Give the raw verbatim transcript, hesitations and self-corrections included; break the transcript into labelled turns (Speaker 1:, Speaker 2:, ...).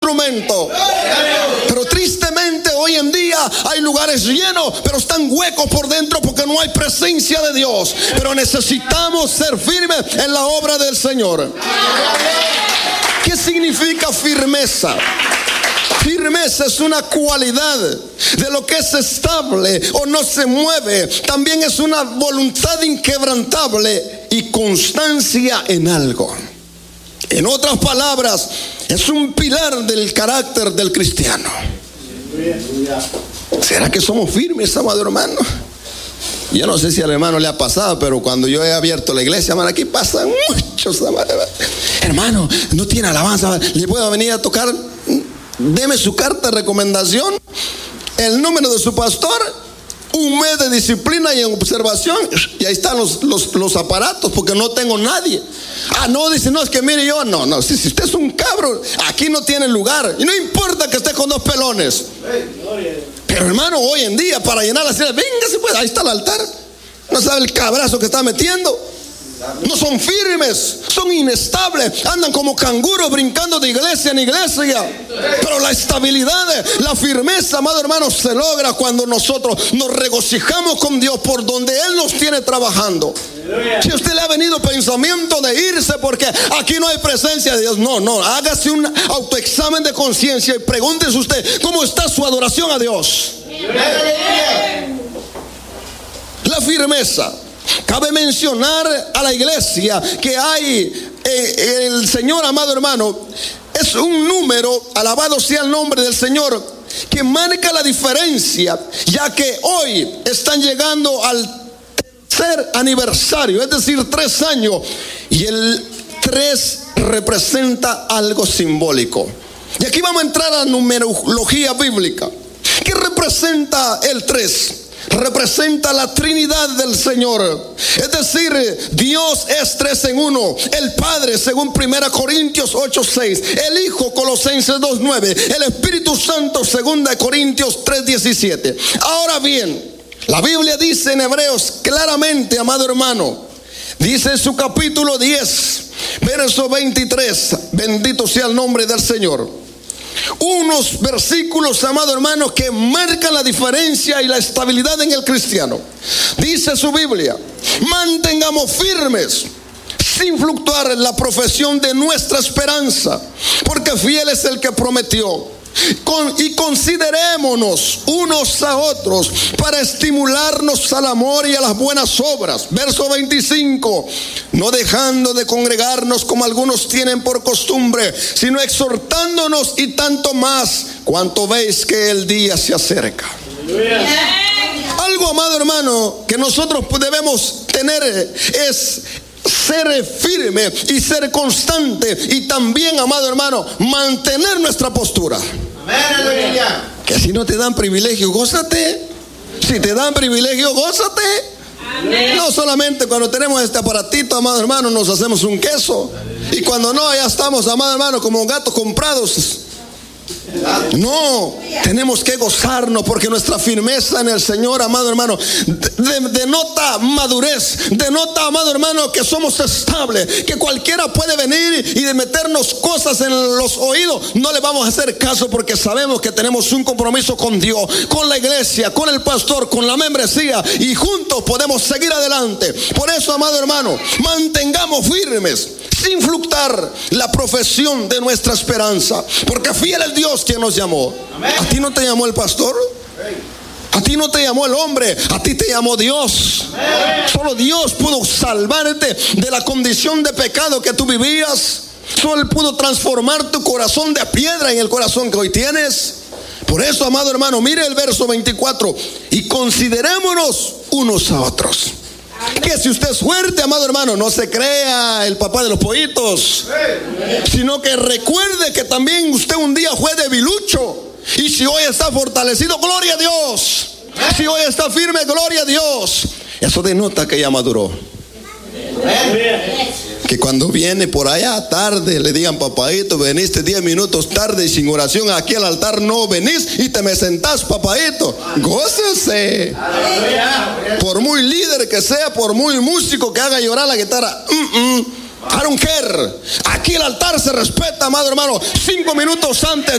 Speaker 1: instrumento. Pero tristemente hoy en día hay lugares llenos, pero están huecos por dentro porque no hay presencia de Dios. Pero necesitamos ser firmes en la obra del Señor. ¿Qué significa firmeza? Firmeza es una cualidad de lo que es estable o no se mueve. También es una voluntad inquebrantable y constancia en algo. En otras palabras, es un pilar del carácter del cristiano. ¿Será que somos firmes, amado hermano? Yo no sé si al hermano le ha pasado, pero cuando yo he abierto la iglesia, hermano, aquí pasan muchos, hermano, no tiene alabanza, le puedo venir a tocar. Deme su carta de recomendación, el número de su pastor, un mes de disciplina y observación, y ahí están los, los, los aparatos, porque no tengo nadie. Ah, no, dice, no, es que mire yo, no, no, si, si usted es un cabro, aquí no tiene lugar, y no importa que esté con dos pelones. Pero hermano, hoy en día, para llenar la silla, véngase pues, ahí está el altar. No sabe el cabrazo que está metiendo. No son firmes, son inestables, andan como canguros brincando de iglesia en iglesia. Pero la estabilidad, la firmeza, amado hermano, se logra cuando nosotros nos regocijamos con Dios por donde Él nos tiene trabajando. Si a usted le ha venido pensamiento de irse porque aquí no hay presencia de Dios, no, no, hágase un autoexamen de conciencia y pregúntese usted cómo está su adoración a Dios. La firmeza. Cabe mencionar a la iglesia que hay, eh, el Señor, amado hermano, es un número, alabado sea el nombre del Señor, que marca la diferencia, ya que hoy están llegando al tercer aniversario, es decir, tres años, y el tres representa algo simbólico. Y aquí vamos a entrar a numerología bíblica. ¿Qué representa el tres? Representa la Trinidad del Señor. Es decir, Dios es tres en uno. El Padre, según primera Corintios ocho seis. El Hijo, Colosenses dos nueve. El Espíritu Santo, segunda Corintios tres diecisiete. Ahora bien, la Biblia dice en Hebreos claramente, amado hermano, dice en su capítulo diez, verso veintitrés. Bendito sea el nombre del Señor. Unos versículos, amado hermano, que marcan la diferencia y la estabilidad en el cristiano. Dice su Biblia: mantengamos firmes sin fluctuar en la profesión de nuestra esperanza, porque fiel es el que prometió. Con, y considerémonos unos a otros para estimularnos al amor y a las buenas obras. Verso veinticinco. No dejando de congregarnos como algunos tienen por costumbre, sino exhortándonos, y tanto más cuanto veis que el día se acerca. Algo, amado hermano, que nosotros debemos tener es ser firme y ser constante, y también, amado hermano, mantener nuestra postura. Amén. Que si no te dan privilegio, gózate. Si te dan privilegio, gózate. Amén. No solamente cuando tenemos este aparatito, amado hermano, nos hacemos un queso. Y cuando no, ya estamos, amado hermano, como gatos comprados. No, tenemos que gozarnos, porque nuestra firmeza en el Señor, amado hermano, de, denota madurez, denota, amado hermano, que somos estables, que cualquiera puede venir y de meternos cosas en los oídos, no le vamos a hacer caso, porque sabemos que tenemos un compromiso con Dios, con la iglesia, con el pastor, con la membresía, y juntos podemos seguir adelante. Por eso, amado hermano, mantengamos firmes sin fluctuar la profesión de nuestra esperanza, porque fiel es Dios quien nos llamó. Amén. A ti no te llamó el pastor, a ti no te llamó el hombre, a ti te llamó Dios. Amén. Solo Dios pudo salvarte de la condición de pecado que tú vivías. Solo Él pudo transformar tu corazón de piedra en el corazón que hoy tienes. Por eso, amado hermano, mire el verso veinticuatro: y considerémonos unos a otros. Que si usted es fuerte, amado hermano, no se crea el papá de los pollitos, sino que recuerde que también usted un día fue debilucho. Y si hoy está fortalecido, gloria a Dios. Si hoy está firme, gloria a Dios. Eso denota que ya maduró. Que cuando viene por allá tarde, le digan: papadito, veniste diez minutos tarde y sin oración aquí al altar no venís y te me sentás, papadito. Gócese. Por muy líder que sea, por muy músico que haga llorar la guitarra, mm -mm, I don't care. Aquí el altar se respeta, amado hermano. Cinco minutos antes